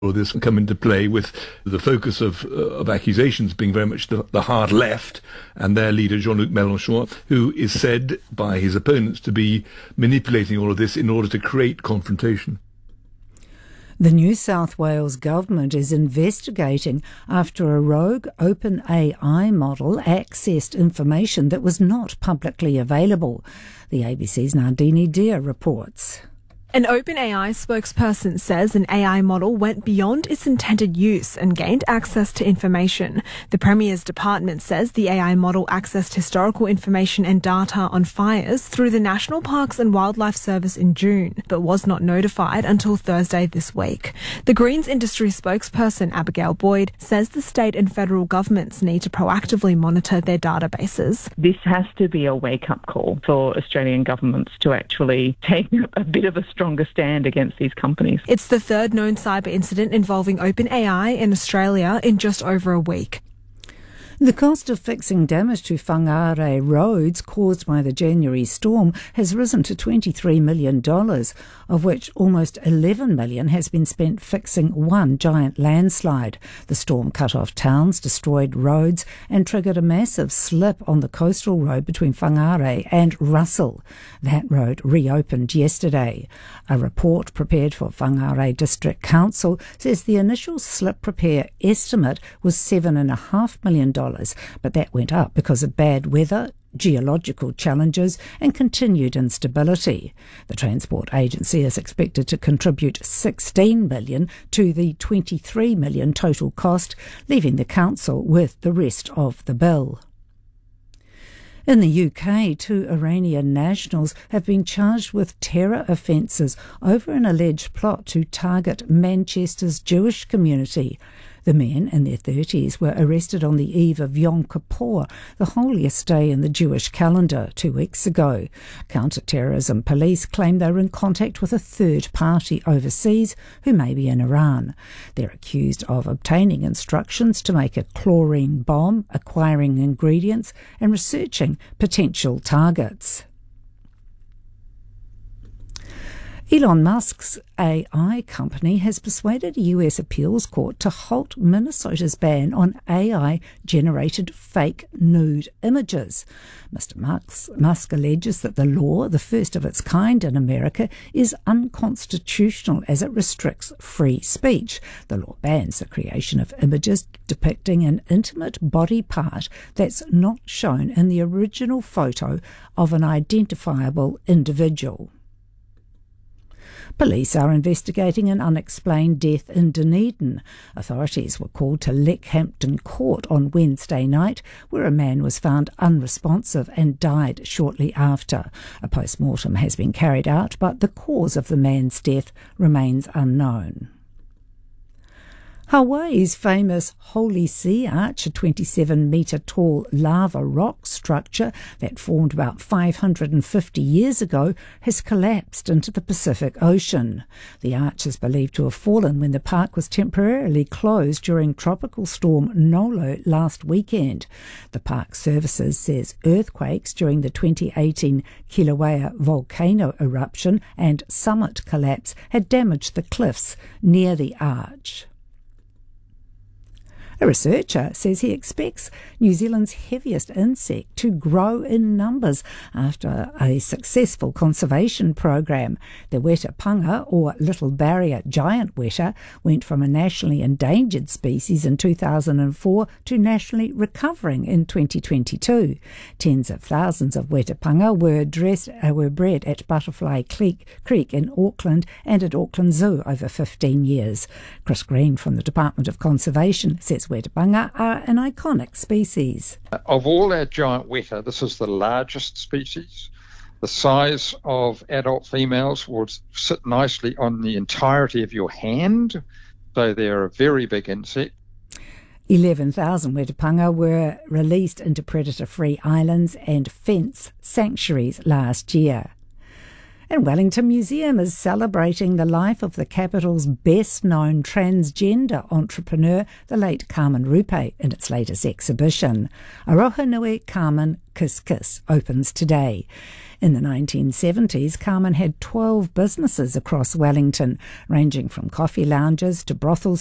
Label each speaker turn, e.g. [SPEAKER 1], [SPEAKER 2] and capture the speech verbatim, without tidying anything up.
[SPEAKER 1] Or this can come into play with the focus of uh, of accusations being very much the, the hard left and their leader Jean-Luc Mélenchon, who is said by his opponents to be manipulating all of this in order to create confrontation.
[SPEAKER 2] The New South Wales government is investigating after a rogue OpenAI model accessed information that was not publicly available. The A B C's Nandini Deer reports.
[SPEAKER 3] An OpenAI spokesperson says an A I model went beyond its intended use and gained access to information. The Premier's department says the A I model accessed historical information and data on fires through the National Parks and Wildlife Service in June, but was not notified until Thursday this week. The Greens industry spokesperson Abigail Boyd says the state and federal governments need to proactively monitor their databases.
[SPEAKER 4] This has to be a wake-up call for Australian governments to actually take a bit of a stronger stand against these companies.
[SPEAKER 3] It's the third known cyber incident involving OpenAI in Australia in just over a week.
[SPEAKER 2] The cost of fixing damage to Whangarei roads caused by the January storm has risen to twenty-three million dollars, of which almost eleven million dollars has been spent fixing one giant landslide. The storm cut off towns, destroyed roads and triggered a massive slip on the coastal road between Whangarei and Russell. That road reopened yesterday. A report prepared for Whangarei District Council says the initial slip repair estimate was seven point five million dollars. But that went up because of bad weather, geological challenges and continued instability. The Transport Agency is expected to contribute sixteen million dollars to the twenty-three million dollars total cost, leaving the council with the rest of the bill. In the U K, two Iranian nationals have been charged with terror offences over an alleged plot to target Manchester's Jewish community. The men, in their thirties, were arrested on the eve of Yom Kippur, the holiest day in the Jewish calendar, two weeks ago. Counter-terrorism police claim they were in contact with a third party overseas who may be in Iran. They're accused of obtaining instructions to make a chlorine bomb, acquiring ingredients, and researching potential targets. Elon Musk's A I company has persuaded a U S appeals court to halt Minnesota's ban on A I-generated fake nude images. Mister Musk, Musk alleges that the law, the first of its kind in America, is unconstitutional as it restricts free speech. The law bans the creation of images depicting an intimate body part that's not shown in the original photo of an identifiable individual. Police are investigating an unexplained death in Dunedin. Authorities were called to Leckhampton Court on Wednesday night, where a man was found unresponsive and died shortly after. A post-mortem has been carried out, but the cause of the man's death remains unknown. Hawaii's famous Holy See Arch, a twenty-seven metre tall lava rock structure that formed about five hundred fifty years ago, has collapsed into the Pacific Ocean. The arch is believed to have fallen when the park was temporarily closed during Tropical Storm Nolo last weekend. The park services says earthquakes during the twenty eighteen Kilauea volcano eruption and summit collapse had damaged the cliffs near the arch. A researcher says he expects New Zealand's heaviest insect to grow in numbers after a successful conservation program. The weta panga, or little barrier giant weta, went from a nationally endangered species in two thousand four to nationally recovering in twenty twenty-two. Tens of thousands of weta panga were, dressed, uh, were bred at Butterfly Creek, Creek in Auckland and at Auckland Zoo over fifteen years. Chris Green from the Department of Conservation says weta panga are an iconic species.
[SPEAKER 5] Of all our giant weta, this is the largest species. The size of adult females will sit nicely on the entirety of your hand, so they're a very big insect.
[SPEAKER 2] eleven thousand weta panga were released into predator-free islands and fence sanctuaries last year. And Wellington Museum is celebrating the life of the capital's best-known transgender entrepreneur, the late Carmen Rupe, in its latest exhibition. Aroha Nui Carmen Kiss Kiss opens today. In the nineteen seventies, Carmen had twelve businesses across Wellington, ranging from coffee lounges to brothels